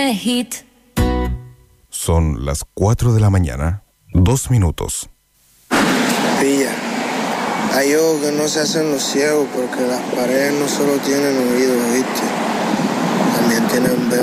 Hit. Son las 4 de la mañana, 2 minutos. Pilla, hay ojos que no se hacen los ciegos porque las paredes no solo tienen oídos, ¿viste? También tienen